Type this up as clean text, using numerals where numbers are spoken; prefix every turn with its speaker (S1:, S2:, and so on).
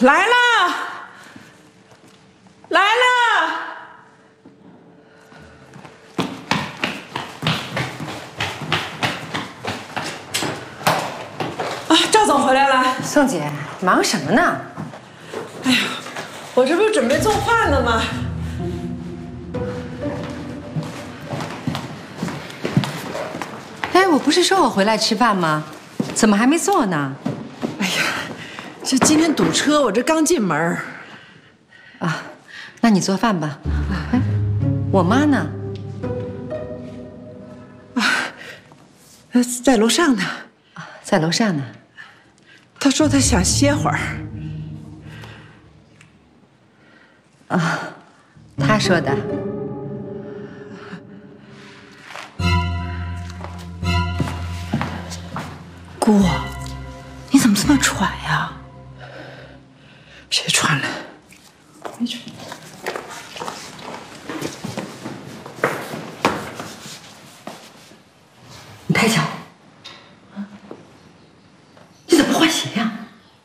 S1: 来了，来了！啊，赵总回来了。
S2: 宋姐，忙什么呢？
S1: 哎呀，我这不是准备做饭呢吗？
S2: 哎，我不是说我回来吃饭吗？怎么还没做呢？
S1: 哎呀，这今天堵车，我这刚进门。
S2: 啊，那你做饭吧。哎，我妈呢？
S1: 在楼上呢。
S2: 在楼上呢。
S1: 她说她想歇会儿。
S2: 啊，她说的。
S1: 姑，你怎么这么喘呀？别喘了，别喘。
S2: 你太小。